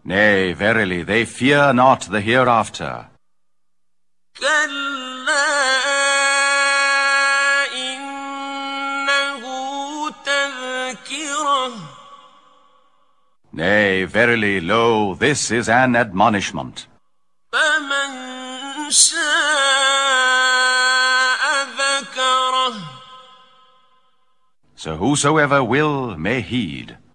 Nay, verily, they fear not the hereafter. كلا إنه تذكرة. Nay, verily, lo, this is an admonishment. فمن شاء ذكره. So whosoever will may heed.